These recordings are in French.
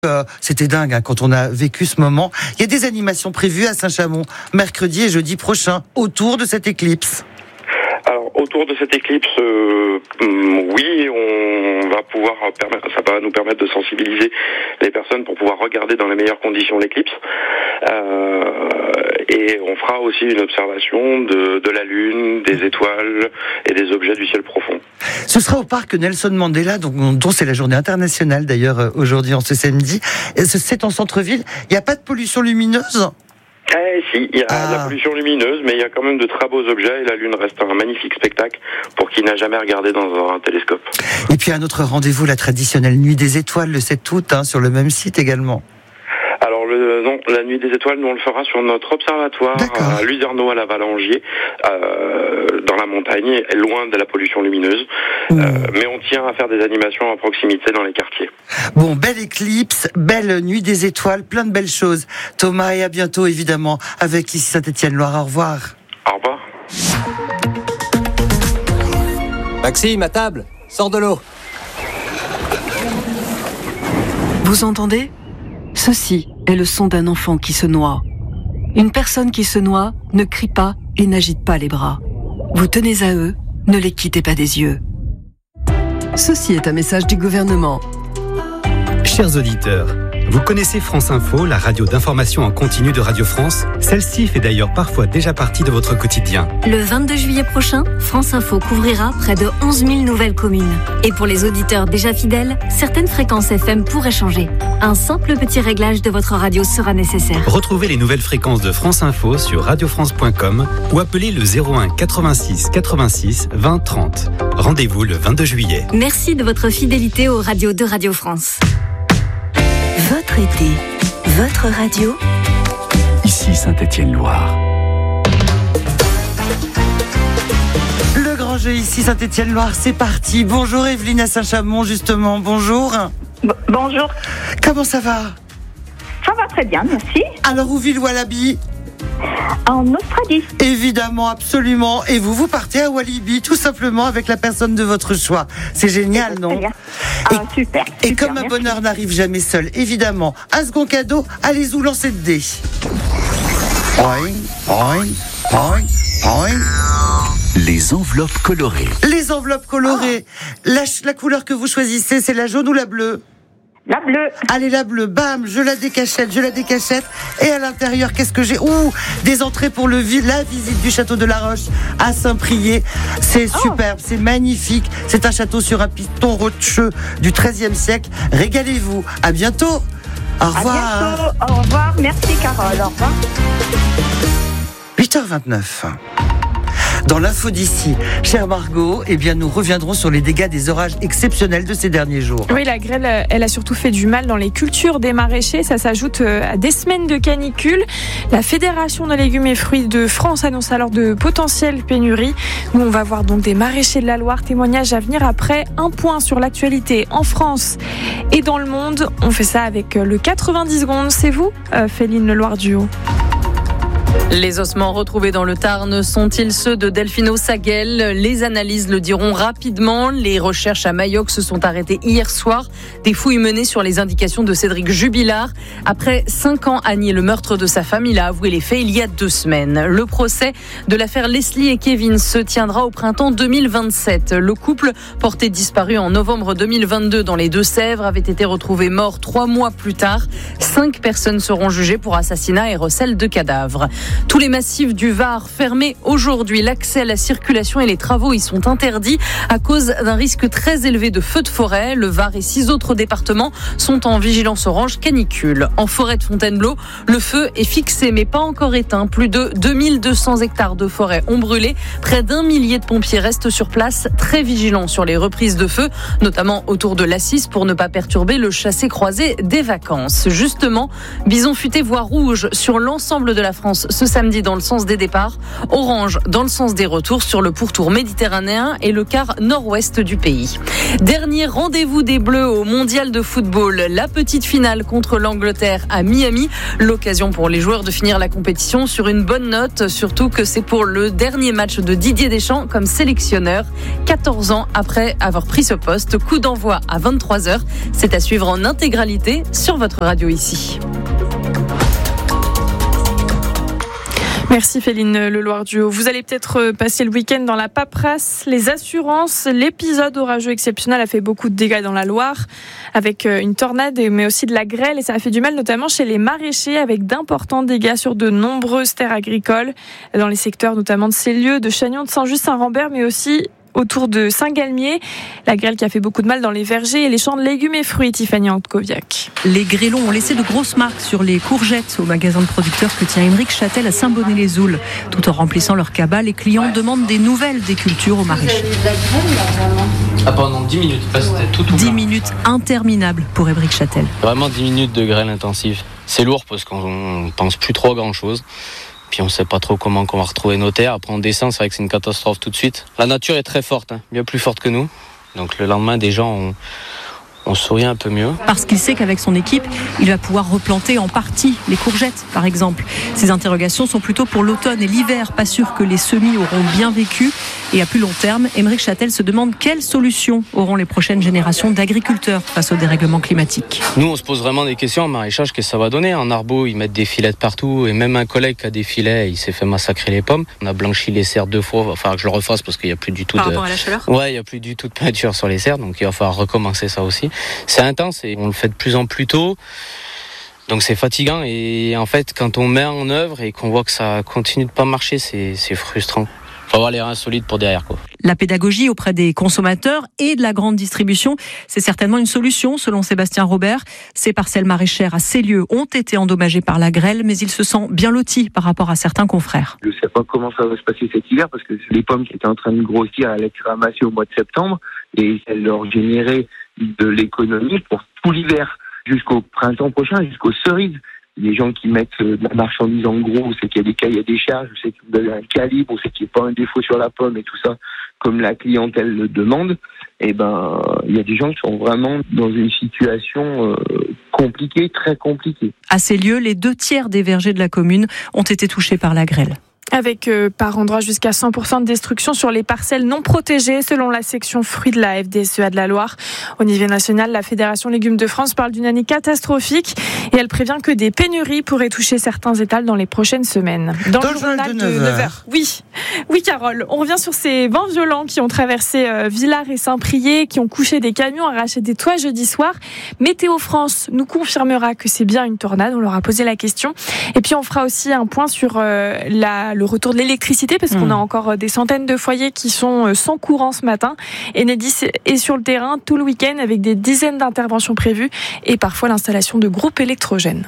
C'était dingue quand on a vécu ce moment. Il y a des animations prévues à Saint-Chamond mercredi et jeudi prochain autour de cette éclipse. Alors autour de cette éclipse, oui, on va pouvoir ça va nous permettre de sensibiliser les personnes pour pouvoir regarder dans les meilleures conditions l'éclipse. Et on fera aussi une observation de la Lune, des étoiles et des objets du ciel profond. Ce sera au parc Nelson Mandela, dont c'est la journée internationale d'ailleurs aujourd'hui en ce samedi. C'est en centre-ville. Il n'y a pas de pollution lumineuse ? Si, il y a de la pollution lumineuse, mais il y a quand même de très beaux objets et la Lune reste un magnifique spectacle pour qui n'a jamais regardé dans un télescope. Et puis un autre rendez-vous, la traditionnelle Nuit des Étoiles le 7 août, sur le même site également. Alors non, la Nuit des Étoiles, nous on le fera sur notre observatoire à Luzerneau à la Valangier, dans la montagne, loin de la pollution lumineuse. Mais on tient à faire des animations à proximité dans les quartiers. Bon, belle éclipse, belle Nuit des Étoiles, plein de belles choses. Thomas, et à bientôt évidemment avec ici Saint-Étienne-Loire. Au revoir. Au revoir. Maxime, à table, sors de l'eau. Vous entendez ? Ceci est le son d'un enfant qui se noie. Une personne qui se noie ne crie pas et n'agite pas les bras. Vous tenez à eux, ne les quittez pas des yeux. Ceci est un message du gouvernement. Chers auditeurs, vous connaissez France Info, la radio d'information en continu de Radio France ? Celle-ci fait d'ailleurs parfois déjà partie de votre quotidien. Le 22 juillet prochain, France Info couvrira près de 11 000 nouvelles communes. Et pour les auditeurs déjà fidèles, certaines fréquences FM pourraient changer. Un simple petit réglage de votre radio sera nécessaire. Retrouvez les nouvelles fréquences de France Info sur radiofrance.com ou appelez le 01 86 86 20 30. Rendez-vous le 22 juillet. Merci de votre fidélité aux radios de Radio France. Votre été, votre radio. Ici Saint-Étienne-Loire. Le grand jeu ici Saint-Étienne-Loire, c'est parti. Bonjour Evelyne à Saint-Chamond justement, bonjour. Bonjour. Comment ça va ? Ça va très bien, merci. Alors où vit le Wallaby ? En Australie. Évidemment, absolument. Et vous partez à Walibi, tout simplement avec la personne de votre choix. C'est génial, non ? Super. Et comme un bonheur n'arrive jamais seul, évidemment, un second cadeau, allez-vous lancer de dés. Les enveloppes colorées. Les enveloppes colorées. La couleur que vous choisissez, c'est la jaune ou la bleue ? La bleue. Allez, la bleue, bam, je la décachette. Et à l'intérieur, qu'est-ce que j'ai ? Des entrées pour la visite du château de la Roche à Saint-Priest. C'est superbe, c'est magnifique. C'est un château sur un piston rocheux du XIIIe siècle. Régalez-vous. À bientôt. Au revoir. À bientôt. Au revoir. Merci, Carole. Au revoir. 8h29. Dans l'info d'ici, chère Margot, nous reviendrons sur les dégâts des orages exceptionnels de ces derniers jours. Oui, la grêle, elle a surtout fait du mal dans les cultures des maraîchers. Ça s'ajoute à des semaines de canicule. La Fédération de légumes et fruits de France annonce alors de potentielles pénuries. Nous, on va voir donc des maraîchers de la Loire. Témoignage à venir après un point sur l'actualité en France et dans le monde. On fait ça avec le 90 secondes. C'est vous, Féline Loire du Haut. Les ossements retrouvés dans le Tarn sont-ils ceux de Delphino Saguel ? Les analyses le diront rapidement. Les recherches à Mayoc se sont arrêtées hier soir. Des fouilles menées sur les indications de Cédric Jubilard. Après 5 ans à nier le meurtre de sa femme, il a avoué les faits il y a 2 semaines. Le procès de l'affaire Leslie et Kevin se tiendra au printemps 2027. Le couple, porté disparu en novembre 2022 dans les Deux-Sèvres, avait été retrouvé mort 3 mois plus tard. 5 personnes seront jugées pour assassinat et recel de cadavres. Tous les massifs du Var fermés aujourd'hui. L'accès à la circulation et les travaux y sont interdits à cause d'un risque très élevé de feux de forêt. Le Var et 6 autres départements sont en vigilance orange canicule. En forêt de Fontainebleau, le feu est fixé mais pas encore éteint. Plus de 2200 hectares de forêt ont brûlé. Près d'1 millier de pompiers restent sur place, très vigilants sur les reprises de feu, notamment autour de l'Assis pour ne pas perturber le chassé-croisé des vacances. Justement, bison futé voie rouge sur l'ensemble de la France ce samedi dans le sens des départs, orange dans le sens des retours sur le pourtour méditerranéen et le quart nord-ouest du pays. Dernier rendez-vous des Bleus au mondial de football, la petite finale contre l'Angleterre à Miami. L'occasion pour les joueurs de finir la compétition sur une bonne note, surtout que c'est pour le dernier match de Didier Deschamps comme sélectionneur, 14 ans après avoir pris ce poste. Coup d'envoi à 23h. C'est à suivre en intégralité sur votre radio ici. Merci Féline Leloir-Duhaut. Vous allez peut-être passer le week-end dans la paperasse, les assurances. L'épisode orageux exceptionnel a fait beaucoup de dégâts dans la Loire, avec une tornade mais aussi de la grêle, et ça a fait du mal notamment chez les maraîchers, avec d'importants dégâts sur de nombreuses terres agricoles, dans les secteurs notamment de Célieu, de Chagnon, de Saint-Just-Saint-Rambert, mais aussi autour de Saint-Galmier. La grêle qui a fait beaucoup de mal dans les vergers et les champs de légumes et fruits, Tiffany Antkoviak. Les grêlons ont laissé de grosses marques sur les courgettes au magasin de producteurs que tient Émeric Châtel à Saint-Bonnet-les-Oules. Tout en remplissant leur cabas, les clients demandent des nouvelles des cultures aux maraîchers. Pendant 10 minutes, c'était tout 10 minutes interminables pour Émeric Châtel. Vraiment 10 minutes de grêle intensive. C'est lourd parce qu'on pense plus trop à grand chose. Puis on sait pas trop comment on va retrouver nos terres. Après on descend, c'est vrai que c'est une catastrophe tout de suite. La nature est très forte, bien plus forte que nous. Donc le lendemain, des gens on sourit un peu mieux. Parce qu'il sait qu'avec son équipe, il va pouvoir replanter en partie les courgettes, par exemple. Ces interrogations sont plutôt pour l'automne et l'hiver. Pas sûr que les semis auront bien vécu. Et à plus long terme, Émeric Châtel se demande quelles solutions auront les prochaines générations d'agriculteurs face au dérèglement climatique. Nous, on se pose vraiment des questions en maraîchage, qu'est-ce que ça va donner. En arbo, ils mettent des filets de partout. Et même un collègue qui a des filets, il s'est fait massacrer les pommes. On a blanchi les serres 2 fois. Il va falloir que je le refasse parce qu'il n'y a plus du tout Par rapport à la chaleur ? Ouais, il n'y a plus du tout de peinture sur les serres. Donc il va falloir recommencer ça aussi. C'est intense et on le fait de plus en plus tôt. Donc c'est fatigant. Et en fait, quand on met en œuvre et qu'on voit que ça continue de pas marcher, c'est frustrant. Faut avoir les reins solides pour derrière, quoi. La pédagogie auprès des consommateurs et de la grande distribution, c'est certainement une solution, selon Sébastien Robert. Ces parcelles maraîchères à Célieu ont été endommagées par la grêle, mais il se sent bien loti par rapport à certains confrères. Je ne sais pas comment ça va se passer cet hiver, parce que les pommes qui étaient en train de grossir allaient être ramassées au mois de septembre, et elles leur généraient de l'économie pour tout l'hiver, jusqu'au printemps prochain, jusqu'aux cerises. Les gens qui mettent de la marchandise en gros, on sait qu'il y a des cahiers des charges, on sait que vous avez un calibre, on sait qu'il n'y a pas un défaut sur la pomme et tout ça, comme la clientèle le demande. Et il y a des gens qui sont vraiment dans une situation compliquée, très compliquée. À Célieu, les 2/3 des vergers de la commune ont été touchés par la grêle. Avec par endroits jusqu'à 100% de destruction sur les parcelles non protégées, selon la section fruits de la FDSEA de la Loire. Au niveau national, la Fédération Légumes de France parle d'une année catastrophique et elle prévient que des pénuries pourraient toucher certains étals dans les prochaines semaines. Dans le journal de 9h. Oui, Carole, on revient sur ces vents violents qui ont traversé Villars et Saint-Priest, qui ont couché des camions, arraché des toits jeudi soir. Météo France nous confirmera que c'est bien une tornade, on leur a posé la question. Et puis on fera aussi un point sur le retour de l'électricité, parce qu'on a encore des centaines de foyers qui sont sans courant ce matin. Enedis est sur le terrain tout le week-end avec des dizaines d'interventions prévues et parfois l'installation de groupes électrogènes.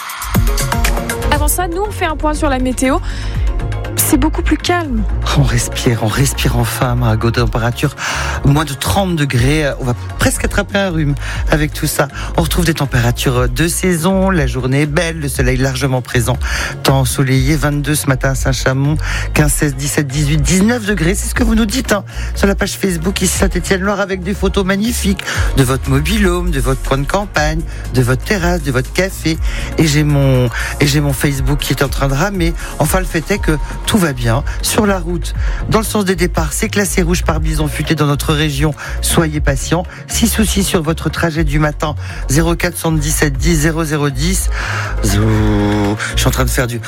Avant ça, nous on fait un point sur la météo. C'est beaucoup plus calme. On respire enfin, Margot. Température moins de 30 degrés. On va presque attraper un rhume avec tout ça. On retrouve des températures de saison. La journée est belle, le soleil largement présent. Temps ensoleillé, 22 ce matin à Saint-Chamond, 15, 16, 17, 18, 19 degrés. C'est ce que vous nous dites sur la page Facebook ici Saint-Étienne-Loire, avec des photos magnifiques de votre mobil-home, de votre point de campagne, de votre terrasse, de votre café. Et j'ai mon Facebook qui est en train de ramer. Enfin, le fait est que tout va bien. Sur la route, dans le sens des départs, c'est classé rouge par bison futé dans notre région. Soyez patients. Si soucis sur votre trajet du matin, 0477 10 0010. Je suis en train de faire de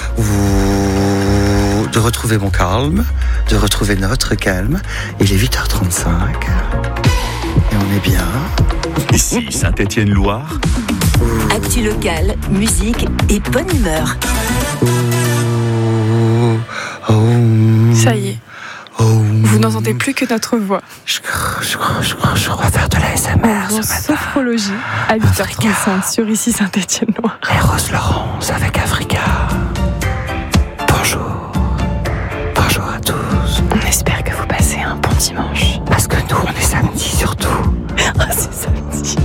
retrouver mon calme, de retrouver notre calme. Il est 8h35. Et on est bien. Ici, Saint-Étienne-Loire. Actu locale, musique et bonne humeur. Ça y est. Vous n'entendez plus que notre voix. Je crois faire de la SMR ce matin. Sophrologie à 8h35 sur ici Saint-Étienne-Loire. Et Rose Laurence avec Africa.